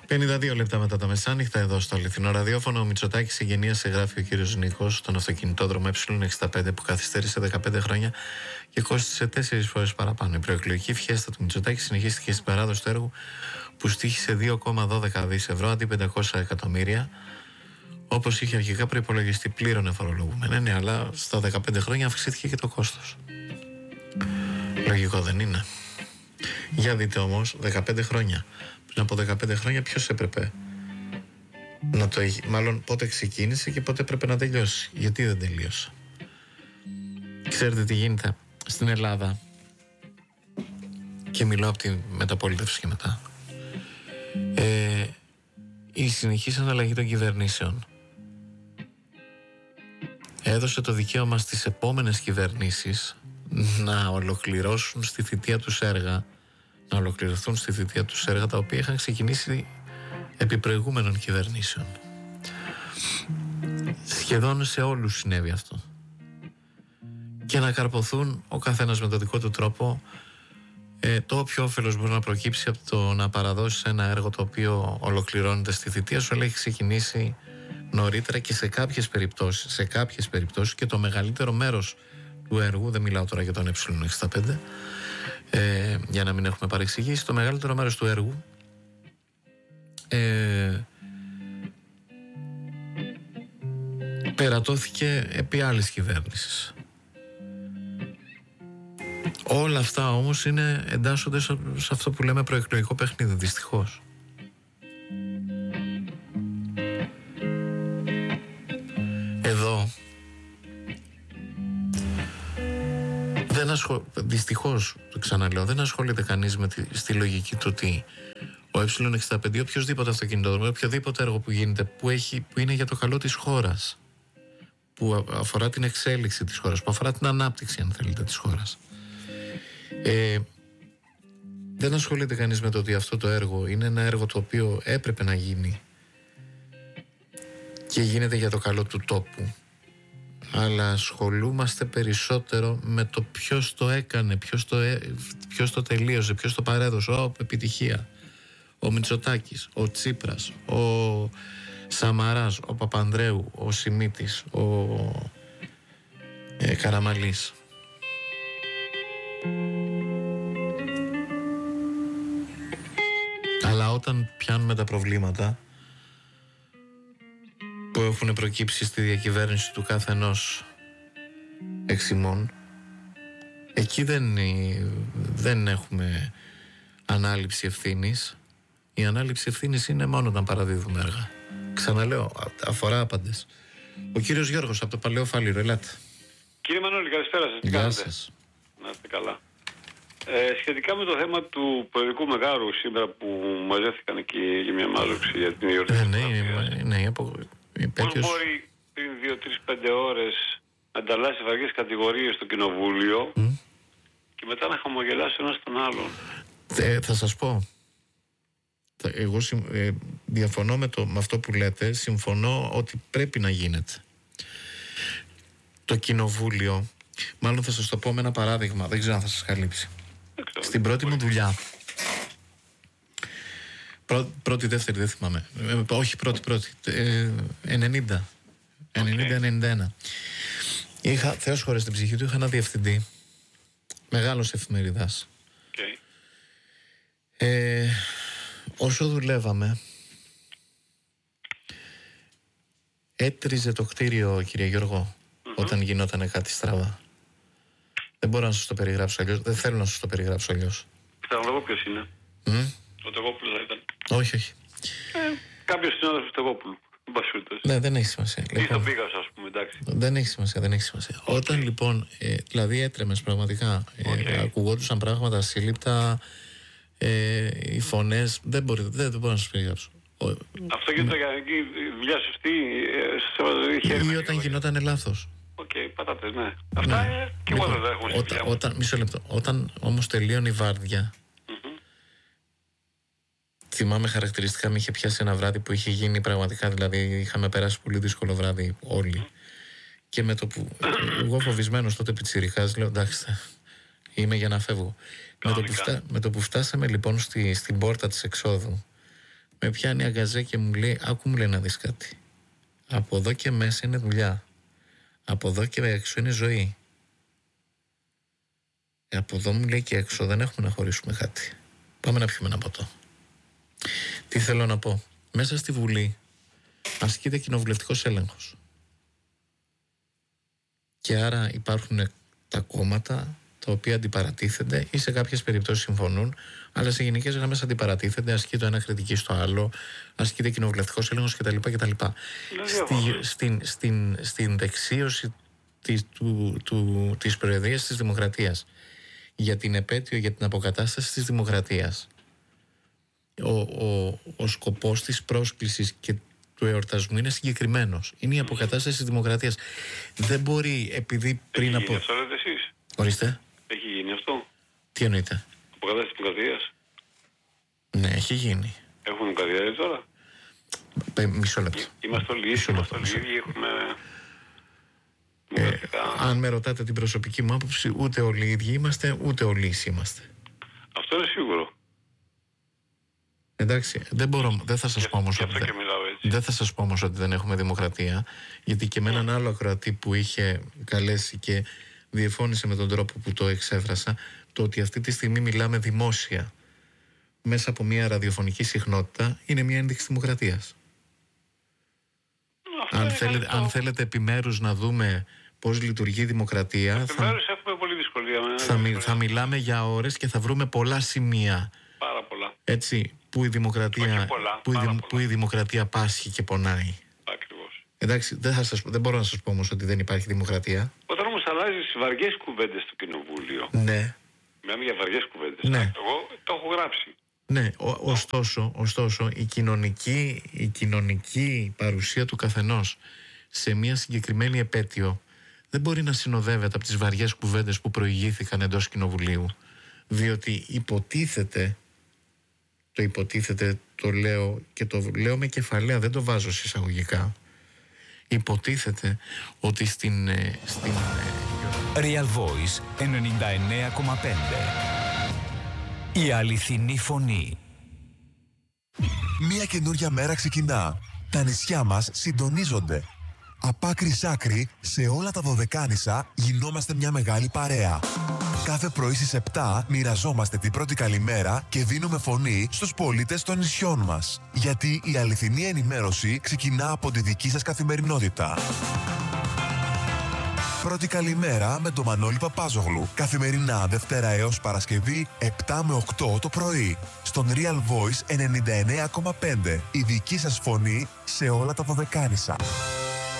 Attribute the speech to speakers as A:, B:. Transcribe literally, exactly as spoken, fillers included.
A: πενήντα δύο λεπτά μετά τα μεσάνυχτα, εδώ στο αληθινό ραδιόφωνο. Ο Μητσοτάκης εγγενίασε, γράφει ο κύριος Νίκος, στον αυτοκινητόδρομο Ε εξήντα πέντε που καθυστέρησε δεκαπέντε χρόνια και κόστισε τέσσερις φορές παραπάνω. Η προεκλογική φιέστα του Μητσοτάκη συνεχίστηκε στην παράδοση του έργου που στοίχησε δύο κόμμα δώδεκα δις ευρώ αντί πεντακόσια εκατομμύρια, όπως είχε αρχικά προϋπολογιστεί. Πλήρωνε φορολογούμενο, ναι, αλλά στα δεκαπέντε χρόνια αυξήθηκε και το κόστος. Λογικό δεν είναι? Για δείτε όμως, δεκαπέντε χρόνια. Πριν από δεκαπέντε χρόνια ποιος έπρεπε να το έχει, μάλλον πότε ξεκίνησε και πότε έπρεπε να τελειώσει? Γιατί δεν τελείωσε? Ξέρετε τι γίνεται στην Ελλάδα? Και μιλώ από τη μεταπολίτευση και μετά. Ε, η συνεχής αναλλαγή των κυβερνήσεων έδωσε το δικαίωμα στις επόμενες κυβερνήσεις να ολοκληρώσουν στη θητεία τους έργα, να ολοκληρωθούν στη θητεία τους έργα τα οποία είχαν ξεκινήσει επί προηγούμενων κυβερνήσεων. Σχεδόν σε όλους συνέβη αυτό. Και να καρποθούν ο καθένας με το δικό του τρόπο ε, το όποιο όφελος μπορεί να προκύψει από το να παραδώσεις ένα έργο το οποίο ολοκληρώνεται στη θητεία σου, αλλά έχει ξεκινήσει νωρίτερα και σε κάποιες περιπτώσεις, σε κάποιες περιπτώσεις και το μεγαλύτερο μέρος του έργου, δεν μιλάω τώρα για τον Ε εξήντα πέντε, ε, για να μην έχουμε παρεξηγήσει, το μεγαλύτερο μέρος του έργου ε, περατώθηκε επί άλλης κυβέρνησης. Όλα αυτά όμως είναι, εντάσσονται σε αυτό που λέμε προεκλογικό παιχνίδι, δυστυχώς. Εδώ δεν ασχολ... δυστυχώς, το ξαναλέω, δεν ασχολείται κανείς με τη... στη λογική του ότι ο Ε εξήντα πέντε, οποιοδήποτε αυτοκινητόδρομο, οποιοδήποτε έργο που γίνεται, που, έχει, που είναι για το καλό της χώρας, που αφορά την εξέλιξη της χώρας, που αφορά την ανάπτυξη, αν θέλετε, της χώρας. Ε, δεν ασχολείται κανείς με το ότι αυτό το έργο είναι ένα έργο το οποίο έπρεπε να γίνει και γίνεται για το καλό του τόπου, αλλά ασχολούμαστε περισσότερο με το ποιος το έκανε, ποιος το, ποιος το τελείωσε, ποιος το παρέδωσε. Ω, επιτυχία. Ο Μητσοτάκης, ο Τσίπρας, ο Σαμαράς, ο Παπανδρέου, ο Σιμίτης, ο ε, Καραμαλής. Αλλά όταν πιάνουμε τα προβλήματα που έχουν προκύψει στη διακυβέρνηση του κάθε ενός εξημών, εκεί δεν, δεν έχουμε ανάληψη ευθύνης. Η ανάληψη ευθύνης είναι μόνο όταν παραδίδουμε έργα. Ξαναλέω, αφορά άπαντες. Ο κύριος Γιώργος από το Παλαιό Φάληρο, ελάτε.
B: Κύριε Μανώλη, καλησπέρα σας.
A: Γεια σας.
B: Να είστε καλά. Ε, σχετικά με το θέμα του προεδρικού μεγάρου σήμερα που μαζεύτηκαν εκεί για μια μάζοξη για την γιορτή.
A: Ε, ναι, ναι, ναι, από...
B: Πώς μπορεί πριν δύο τρεις πέντε ώρες να ανταλλάσσει βαριές κατηγορίες στο κοινοβούλιο mm. και μετά να χαμογελάσει ένας τον άλλον?
A: Ε, θα σας πω. Εγώ ε, διαφωνώ με, το, με αυτό που λέτε. Συμφωνώ ότι πρέπει να γίνεται. Το κοινοβούλιο, μάλλον θα σας το πω με ένα παράδειγμα, δεν ξέρω αν θα σας καλύψει. Στην πρώτη μου δουλειά, πρω, πρώτη, δεύτερη, δεν θυμάμαι, ε, όχι πρώτη, πρώτη, ε, ενενήντα, ενενήντα ενενήντα ένα. Είχα, Θεός χωρίς την ψυχή του, είχα ένα διευθυντή, μεγάλος εφημεριδάς.
B: Okay.
A: Ε, όσο δουλεύαμε, έτριζε το κτίριο, κύριε Γιώργο, mm-hmm. όταν γινόταν κάτι στραβά. Δεν μπορώ να σας το περιγράψω αλλιώς. Δεν θέλω να σας το περιγράψω αλλιώς.
B: Θέλω να δω ποιος είναι.
A: Mm?
B: Ο Τεγόπουλος θα ήταν.
A: Όχι, όχι.
B: Ε, κάποιος συνάδελφος του Τεγόπουλου.
A: Ναι, δεν έχει σημασία.
B: Ή στον Πίγας, ας πούμε, εντάξει.
A: Δεν έχει σημασία, δεν έχει σημασία. Okay. Όταν λοιπόν, ε, δηλαδή έτρεμες πραγματικά, okay. ε, ακουγόντουσαν πράγματα ασύλληπτα, ε, οι φωνές, δεν μπορεί, δεν, δεν μπορώ να σας περιγράψω.
B: Αυτό γίνεται για δουλειά σωστή, σε χέρι.
A: Ή όταν γινόταν λάθος.
B: Οκ, okay, πατάτε, ναι. Αυτά ναι. Ε, και εγώ δεν τα έχουμε
A: όταν, όταν, μισό λεπτό. Όταν όμως τελείωνε η βάρδια,
B: mm-hmm.
A: θυμάμαι χαρακτηριστικά, με είχε πιάσει ένα βράδυ που είχε γίνει πραγματικά, δηλαδή είχαμε περάσει πολύ δύσκολο βράδυ όλοι. Mm-hmm. Και με το που, εγώ φοβισμένος τότε πιτσιρικάς, λέω εντάξει, είμαι για να φεύγω. Με το, φτά, με το που φτάσαμε λοιπόν στη, στην πόρτα της εξόδου, με πιάνει αγκαζέ και μου λέει, άκου μου λέει να δεις κάτι. Από εδώ και μέσα είναι δουλειά. Από εδώ και έξω είναι ζωή. Από εδώ μου λέει και έξω δεν έχουμε να χωρίσουμε κάτι. Πάμε να πιούμε ένα ποτό. Τι θέλω να πω. Μέσα στη Βουλή ασκείται κοινοβουλευτικός έλεγχος. Και άρα υπάρχουν τα κόμματα τα οποία αντιπαρατίθενται ή σε κάποιες περιπτώσεις συμφωνούν, αλλά σε γενικές γραμμές αντιπαρατίθενται, ασκεί το ένα κριτική στο άλλο, ασκείται κοινοβουλευτικός έλεγχος κτλ. κτλ. Στη, στην, στην, στην δεξίωση της, του, του, της προεδρίας της Δημοκρατίας για την επέτειο, για την αποκατάσταση της Δημοκρατίας, ο, ο, ο σκοπός της πρόσκλησης και του εορτασμού είναι συγκεκριμένος. Είναι η αποκατάσταση της Δημοκρατίας. Δεν μπορεί, επειδή πριν από...
B: Έχει γίνει αυτό, λέτε εσείς.
A: Ορίστε.
B: Έχει γίνει αυτό.
A: Τι εννοείτε?
B: Αποκατάσταση της Δημοκρατίας.
A: Ναι, έχει γίνει.
B: Έχουμε Δημοκρατία τώρα.
A: Πε, μισό λεπτό.
B: Είμαστε όλοι ίδιοι, είμαστε όλοι ίδιοι, έχουμε...
A: Ε, αν με ρωτάτε την προσωπική μου άποψη, ούτε όλοι οι ίδιοι είμαστε, ούτε όλοι ίσοι είμαστε.
B: Αυτό είναι σίγουρο.
A: Εντάξει, δεν μπορώ, δεν θα σας πω όμως ότι, δεν, δεν θα σας πω όμως ότι δεν έχουμε δημοκρατία, γιατί και με έναν άλλο ακροατή που είχε καλέσει και διεφώνησε με τον τρόπο που το εξέφρασα, το ότι αυτή τη στιγμή μιλάμε δημόσια μέσα από μια ραδιοφωνική συχνότητα είναι μια ένδειξη δημοκρατίας. Αν θέλετε, αν θέλετε επιμέρους να δούμε πώς λειτουργεί η δημοκρατία,
B: επιμέρους θα, έχουμε πολύ δυσκολία,
A: θα, μι, θα μιλάμε για ώρες και θα βρούμε πολλά σημεία.
B: Πάρα πολλά.
A: Έτσι, που η δημοκρατία,
B: πολλά,
A: που, η, που η δημοκρατία πάσχει και πονάει.
B: Ακριβώς.
A: Εντάξει, δεν, θα σας, δεν μπορώ να σας πω όμως ότι δεν υπάρχει δημοκρατία.
B: Όταν όμως αλλάζεις βαριές κουβέντες στο κοινοβούλιο.
A: Ναι.
B: Μιλάμε για βαριές κουβέντες.
A: Ναι.
B: Εγώ το έχω γράψει.
A: Ναι, ο, ωστόσο, ωστόσο η, κοινωνική, η κοινωνική παρουσία του καθενός σε μια συγκεκριμένη επέτειο δεν μπορεί να συνοδεύεται από τις βαριές κουβέντες που προηγήθηκαν εντός κοινοβουλίου, διότι υποτίθεται, το υποτίθεται το λέω και το λέω με κεφαλαία, δεν το βάζω σε εισαγωγικά, υποτίθεται ότι στην, στην
C: Real Voice ενενήντα εννέα κόμμα πέντε. Η αληθινή φωνή.
D: Μια καινούρια μέρα ξεκινά. Τα νησιά μας συντονίζονται. Απ' άκρη σ' άκρη, σε όλα τα Δωδεκάνησα γινόμαστε μια μεγάλη παρέα. Κάθε πρωί στις επτά μοιραζόμαστε την πρώτη καλημέρα και δίνουμε φωνή στους πολίτες των νησιών μας. Γιατί η αληθινή ενημέρωση ξεκινά από τη δική σας καθημερινότητα. Πρώτη καλημέρα με τον Μανώλη Παπάζογλου. Καθημερινά Δευτέρα έως Παρασκευή επτά με οκτώ το πρωί. Στον Real Voice ενενήντα εννέα κόμμα πέντε. Η δική σας φωνή σε όλα τα Δωδεκάνησα.